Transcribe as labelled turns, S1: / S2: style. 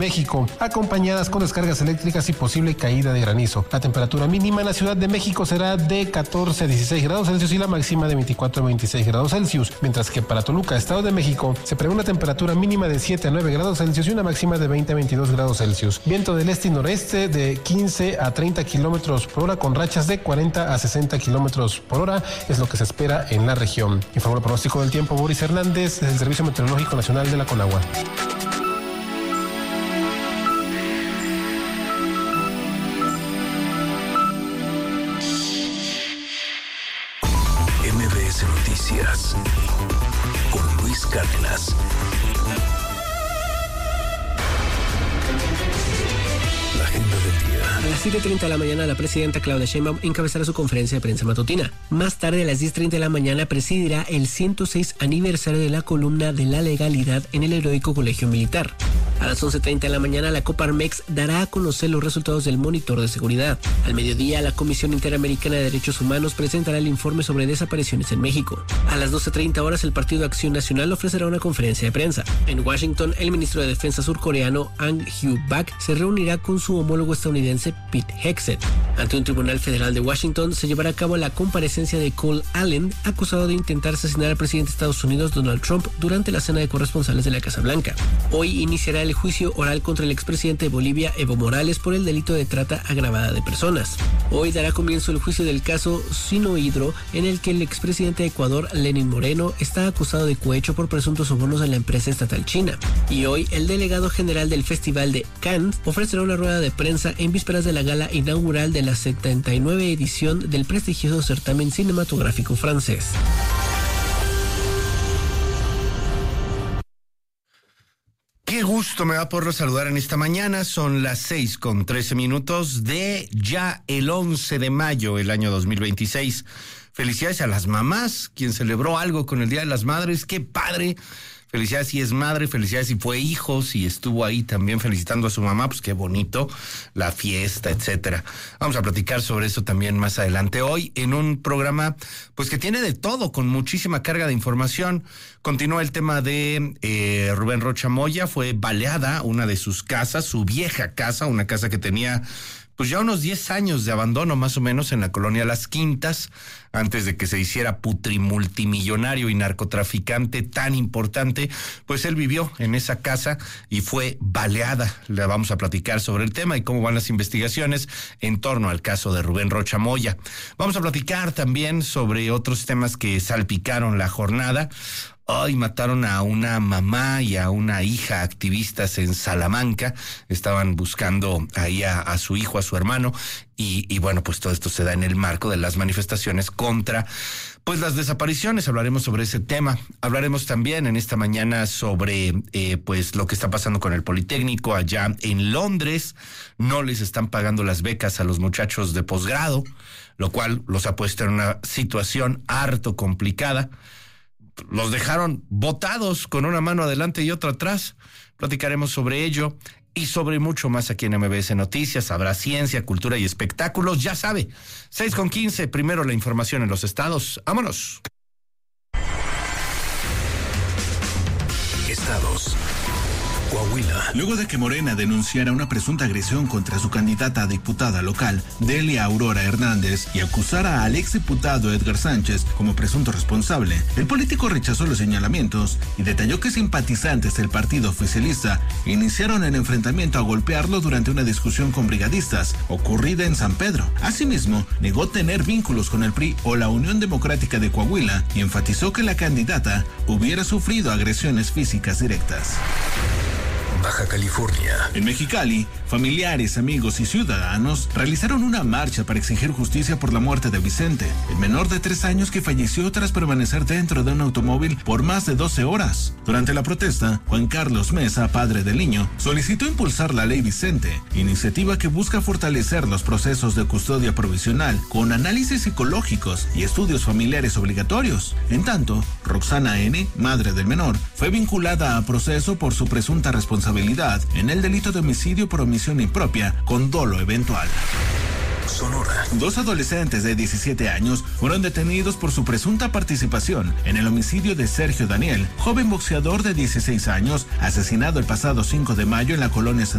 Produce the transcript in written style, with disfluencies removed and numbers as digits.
S1: México, acompañadas con descargas eléctricas y posible caída de granizo. La temperatura mínima en la Ciudad de México será de 14 a 16 grados Celsius y la máxima de 24 a 26 grados Celsius, mientras que para Toluca, Estado de México, se prevé una temperatura mínima de 7 a 9 grados Celsius y una máxima de 20 a 22 grados Celsius. Viento del este y noreste de 15 a 30 kilómetros por hora con rachas de 40 a 60 kilómetros por hora es lo que se espera en la región. Informó el pronóstico del tiempo Boris Hernández del Servicio Meteorológico Nacional de la Conagua.
S2: Noticias con Luis Cárdenas. La agenda del día.
S3: A las 7:30 de la mañana, la presidenta Claudia Sheinbaum encabezará su conferencia de prensa matutina. Más tarde, a las 10:30 de la mañana, presidirá el 106 aniversario de la columna de la legalidad en el heroico Colegio Militar. A las 11:30 de la mañana, la Coparmex dará a conocer los resultados del monitor de seguridad. Al mediodía, la Comisión Interamericana de Derechos Humanos presentará el informe sobre desapariciones en México. A las 12:30 horas, el Partido Acción Nacional ofrecerá una conferencia de prensa. En Washington, el ministro de Defensa surcoreano Ang Hyuk-bak se reunirá con su homólogo estadounidense Pete Hegseth. Ante un tribunal federal de Washington se llevará a cabo la comparecencia de Cole Allen, acusado de intentar asesinar al presidente de Estados Unidos Donald Trump durante la cena de corresponsales de la Casa Blanca. Hoy iniciará el juicio oral contra el expresidente de Bolivia, Evo Morales, por el delito de trata agravada de personas. Hoy dará comienzo el juicio del caso Sinohydro, en el que el expresidente de Ecuador, Lenín Moreno, está acusado de cohecho por presuntos sobornos en la empresa estatal china. Y hoy, el delegado general del Festival de Cannes ofrecerá una rueda de prensa en vísperas de la gala inaugural de la 79 edición del prestigioso certamen cinematográfico francés.
S4: Qué gusto me da por saludar en esta mañana. Son las 6:13 de ya el 11 de mayo del año 2026. Felicidades a las mamás, quien celebró algo con el Día de las Madres. ¡Qué padre! Felicidades si es madre, felicidades si fue hijo, si estuvo ahí también felicitando a su mamá, pues qué bonito, la fiesta, etcétera. Vamos a platicar sobre eso también más adelante. Hoy en un programa pues que tiene de todo, con muchísima carga de información. Continúa el tema de Rubén Rocha Moya. Fue baleada una de sus casas, su vieja casa, una casa que tenía pues ya unos 10 años de abandono más o menos en la colonia Las Quintas, antes de que se hiciera putrimultimillonario y narcotraficante tan importante. Pues él vivió en esa casa y fue baleada. Le vamos a platicar sobre el tema y cómo van las investigaciones en torno al caso de Rubén Rocha Moya. Vamos a platicar también sobre otros temas que salpicaron la jornada. Hoy mataron a una mamá y a una hija activistas en Salamanca. Estaban buscando ahí a su hijo, a su hermano. Y bueno, pues todo esto se da en el marco de las manifestaciones contra pues las desapariciones. Hablaremos sobre ese tema. Hablaremos también en esta mañana sobre pues lo que está pasando con el Politécnico allá en Londres. No les están pagando las becas a los muchachos de posgrado, lo cual los ha puesto en una situación harto complicada. Los dejaron botados con una mano adelante y otra atrás. Platicaremos sobre ello y sobre mucho más aquí en MBS Noticias. Habrá ciencia, cultura y espectáculos. Ya sabe, 6:15, primero la información en los estados. ¡Vámonos!
S2: Estados. Coahuila.
S5: Luego de que Morena denunciara una presunta agresión contra su candidata a diputada local, Delia Aurora Hernández, y acusara al exdiputado Edgar Sánchez como presunto responsable, el político rechazó los señalamientos y detalló que simpatizantes del partido oficialista iniciaron el enfrentamiento a golpearlo durante una discusión con brigadistas ocurrida en San Pedro. Asimismo, negó tener vínculos con el PRI o la Unión Democrática de Coahuila y enfatizó que la candidata hubiera sufrido agresiones físicas directas.
S2: Baja California.
S5: En Mexicali, familiares, amigos y ciudadanos realizaron una marcha para exigir justicia por la muerte de Vicente, el menor de 3 años que falleció tras permanecer dentro de un automóvil por más de 12 horas. Durante la protesta, Juan Carlos Mesa, padre del niño, solicitó impulsar la Ley Vicente, iniciativa que busca fortalecer los procesos de custodia provisional con análisis psicológicos y estudios familiares obligatorios. En tanto, Roxana N., madre del menor, fue vinculada a proceso por su presunta responsabilidad en el delito de homicidio por omisión impropia con dolo eventual.
S2: Sonora.
S5: 2 adolescentes de 17 años fueron detenidos por su presunta participación en el homicidio de Sergio Daniel, joven boxeador de 16 años, asesinado el pasado 5 de mayo en la colonia